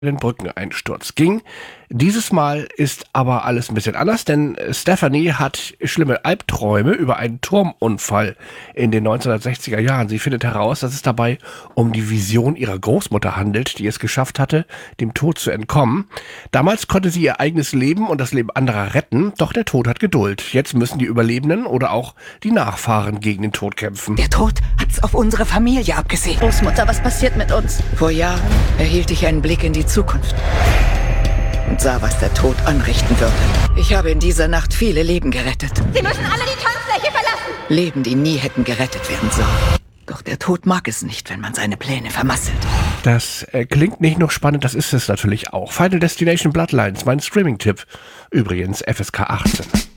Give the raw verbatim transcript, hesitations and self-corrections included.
den Brückeneinsturz ging. Dieses Mal ist aber alles ein bisschen anders, denn Stephanie hat schlimme Albträume über einen Turmunfall in den neunzehnhundertsechziger Jahren. Sie findet heraus, dass es dabei um die Vision ihrer Großmutter handelt, die es geschafft hatte, dem Tod zu entkommen. Damals konnte sie ihr eigenes Leben und das Leben anderer retten, doch der Tod hat Geduld. Jetzt müssen die Überlebenden oder auch die Nachfahren gegen den Tod kämpfen. Der Tod hat's auf unsere Familie abgesehen. Großmutter, was passiert mit uns? Vor Jahren erhielt ich einen Blick in die Zukunft und sah, was der Tod anrichten würde. Ich habe in dieser Nacht viele Leben gerettet. Sie müssen alle die Tanzfläche verlassen! Leben, die nie hätten gerettet werden sollen. Doch der Tod mag es nicht, wenn man seine Pläne vermasselt. Das äh, klingt nicht nur spannend, das ist es natürlich auch. Final Destination Bloodlines, mein Streaming-Tipp. Übrigens F S K achtzehn.